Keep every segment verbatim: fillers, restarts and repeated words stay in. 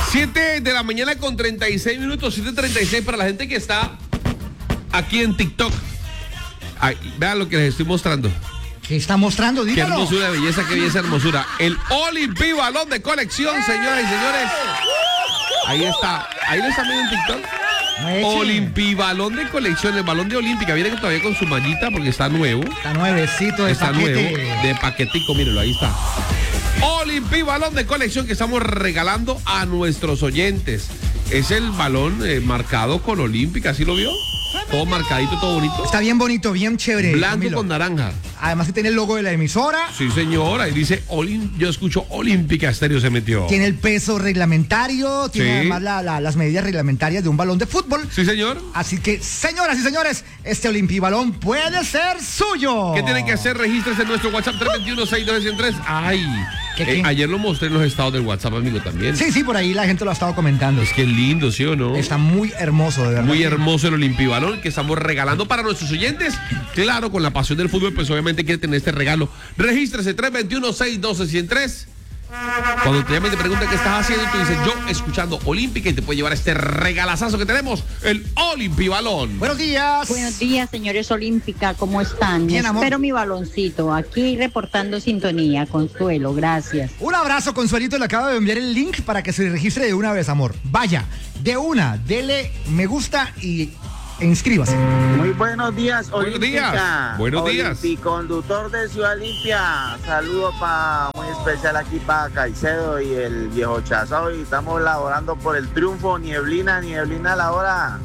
siete de la mañana con treinta y seis minutos, siete treinta y seis para la gente que está aquí en TikTok. Ay, vean lo que les estoy mostrando. ¿Qué está mostrando? Qué Dígalo. hermosura, belleza, qué belleza, hermosura. El Olympi balón de colección, señoras y señores. Ahí está. Ahí lo están viendo en TikTok. Olympi balón de colección, el balón de Olímpica. Viene todavía con su mallita porque está nuevo. Está nuevecito de Está paquete. nuevo, de paquetico, mírenlo, ahí está. Olympi balón de colección que estamos regalando a nuestros oyentes. Es el balón eh, marcado con Olímpica, ¿sí lo vio? Todo marcadito, todo bonito. Está bien bonito, bien chévere. Blanco Camilo. con naranja. Además que tiene el logo de la emisora. Sí, señora. Y dice, Olim- yo escucho Olímpica Estéreo se metió. Tiene el peso reglamentario. Tiene Sí. además la- la- las medidas reglamentarias de un balón de fútbol. Sí, señor. Así que, señoras y señores, este Olympi balón puede ser suyo. ¿Qué tienen que hacer? Regístrese en nuestro WhatsApp tres dos uno, seis dos cero tres. Ay, ¿Qué, eh, qué? ayer lo mostré en los estados del WhatsApp, amigo, también. Sí, sí, por ahí la gente lo ha estado comentando. Es que es lindo, ¿sí o no? Está muy hermoso, de verdad. Muy que- hermoso el Olimpibalón que estamos regalando para nuestros oyentes. Claro, con la pasión del fútbol, pues obviamente quiere tener este regalo. Regístrese tres dos uno, seis uno dos, cero tres. Cuando te llamen y te preguntan qué estás haciendo, tú dices yo escuchando Olímpica y te puede llevar este regalazazo que tenemos, el Olimpibalón. Buenos días. Buenos días, señores Olímpica, ¿cómo están? Bien, amor. Espero mi baloncito, aquí reportando sintonía, Consuelo, gracias. Un abrazo, Consuelito. Le acabo de enviar el link para que se registre de una vez, amor. Vaya, de una, dele me gusta y e inscríbase. Muy buenos días, Buenos Olímpica. días, buenos días. Conductor de Ciudad Limpia. Saludo para muy especial aquí para Caicedo y el viejo Chazao. Y estamos laborando por el triunfo. Nieblina, nieblina a la hora.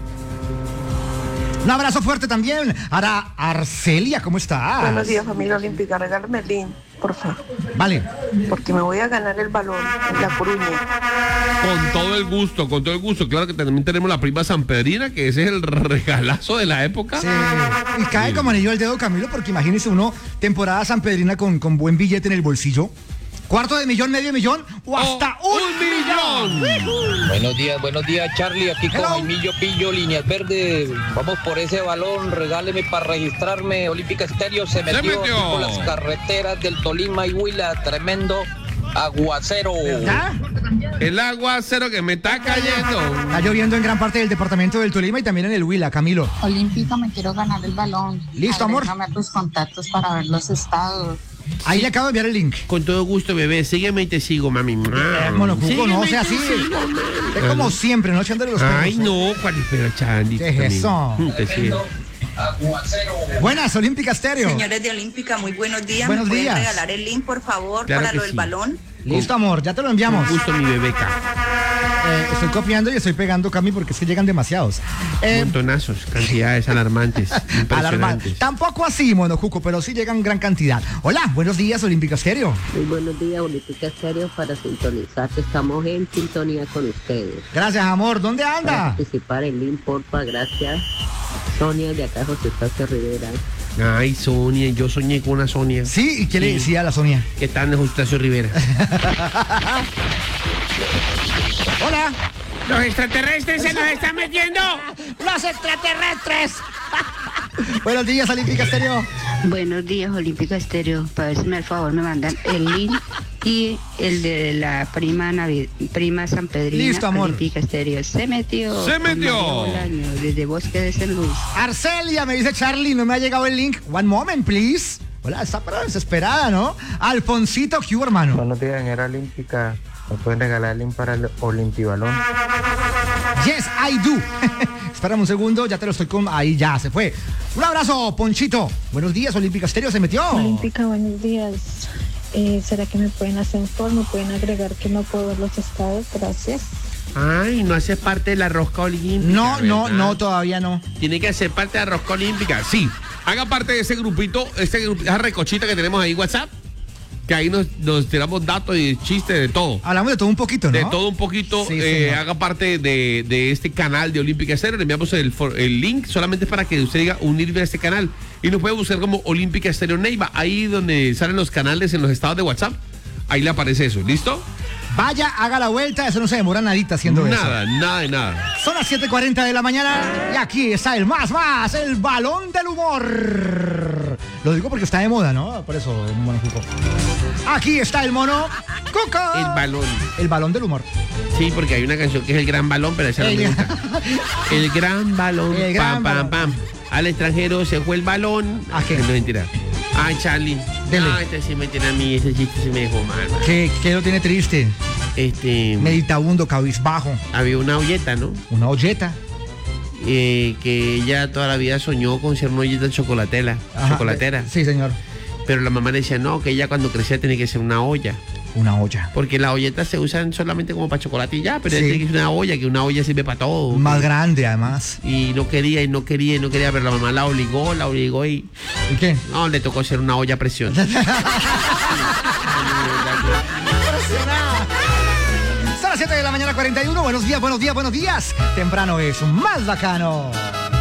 Un abrazo fuerte también. Ahora, Arcelia, ¿cómo estás? Buenos días, familia olímpica. Regálame el link, por favor. Vale. Porque me voy a ganar el balón en La Coruña. Con todo el gusto, con todo el gusto. Claro que también tenemos la prima Sanpedrina, que ese es el regalazo de la época. Sí. Y cae como anillo al dedo, Camilo, porque imagínese uno, temporada sanpedrina con, con buen billete en el bolsillo. Cuarto de millón, medio millón o hasta Oh, un, un millón. Buenos días, buenos días, Charlie, aquí con Hello. Jaimillo Pillo, Líneas Verdes. Vamos por ese balón, regáleme para registrarme. Olímpica Estéreo se metió, metió. aquí por las carreteras del Tolima y Huila, tremendo aguacero. ¿Ya? El aguacero que me está cayendo. Está lloviendo en gran parte del departamento del Tolima y también en el Huila, Camilo. Olímpica, me quiero ganar el balón. Listo, amor. Agrégame a tus contactos para ver los estados. Ahí le acabo de enviar el link. Con todo gusto, bebé. Sígueme y te sigo, mami. Eh, Monocuco, no sea así. Es como siempre, no echándole los Ay, perros. no, ¿cuál es Chandy? ¿Qué es eso? Te sigo. Buenas, Olímpica Estéreo. Señores de Olímpica, muy buenos días. Buenos ¿Me pueden días. regalar el link, por favor, Claro para que lo del sí. balón? Listo, amor, ya te lo enviamos. Con gusto, mi bebeca. Eh, estoy copiando y estoy pegando, Cami, porque es que llegan demasiados. Eh, Montonazos, cantidades alarmantes, alarma- impresionantes. Tampoco así, Monocuco, pero sí llegan gran cantidad. Hola, buenos días, Olímpica Estéreo. Muy buenos días, Olímpica Estéreo, para sintonizar. Estamos en sintonía con ustedes. Gracias, amor. ¿Dónde Para anda? participar en link, porfa, gracias. Sonia de acá, José Estacio Rivera. Ay, Sonia, yo soñé con una Sonia. Sí, ¿y qué le Sí. decía a la Sonia? Que está en Justacio Rivera. Hola. ¡Los extraterrestres se nos están metiendo! ¡Los extraterrestres! Buenos días, Olímpica Estéreo. Buenos días, Olímpica Estéreo. Para ver si me, al favor me mandan el link y el de la prima Navi- prima San Pedrina. Listo, amor. Olímpica Estéreo. Se metió. Se con metió. María Bolaño, desde Bosque de San Luis. Arcelia, me dice Charlie, no me ha llegado el link. One moment, please. Hola, está pero desesperada, ¿no? Alfonsito, ¿qué hubo, hermano? Buenos días, señora Olímpica. ¿Me pueden regalar el link para el Olimpibalón? Yes, I do. Espérame un segundo, ya te lo estoy con... Ahí ya, se fue. Un abrazo, Ponchito. Buenos días, Olímpica Estéreo, se metió. Olímpica, buenos días. Eh, ¿Será que me pueden hacer un favor? ¿Me pueden agregar que no puedo ver los estados? Gracias. Ay, no hace parte de la rosca olímpica. No, no, ¿verdad? no, todavía no. Tiene que hacer parte de la rosca olímpica. Sí, haga parte de ese grupito, ese grupo, esa recochita que tenemos ahí en WhatsApp. Que ahí nos, nos tiramos datos y chistes de todo. Hablamos de todo un poquito, ¿no? De todo un poquito, Sí, eh, señor. haga parte de, de este canal de Olímpica Estéreo. Le enviamos el, for- el link solamente para que usted diga unirme a este canal. Y nos puede buscar como Olímpica Estéreo Neiva. Ahí donde salen los canales en los estados de WhatsApp. Ahí le aparece eso. ¿Listo? Vaya, haga la vuelta, eso no se demora nadita haciendo eso. Nada, nada de nada. Son las siete cuarenta de la mañana y aquí está el más más, el balón del humor. Lo digo porque está de moda, ¿no? Por eso, mono Cuco. Aquí está el mono Cuco. El balón. El balón del humor. Sí, porque hay una canción que es El Gran Balón, pero esa no me gusta. El Gran Balón, El gran pam, balón. pam, pam. Al extranjero se fue el balón. ¿A qué? No, mentira. Ay, Charlie. Dele. Ah, este sí me tiene a mí, ese chiste sí me dejó mal, man. ¿Qué, qué lo tiene triste? Este, Meditabundo, cabizbajo. había una olleta, ¿no? Una olleta. Eh, que ella toda la vida soñó con ser una olleta chocolatera, Ajá, chocolatera. Sí, señor. Pero la mamá le decía, no, que ella cuando crecía tenía que ser una olla. Una olla. Porque las olletas se usan solamente como para chocolate y ya, pero Sí. ella tiene que ser una olla, que una olla sirve para todo. Más grande, además. Y no quería, y no quería, y no quería, pero la mamá la obligó, la obligó y ¿Y qué? no, le tocó ser una olla a presión. Son las siete de la mañana, cuarenta y uno. Buenos días, buenos días, buenos días. Temprano es más bacano.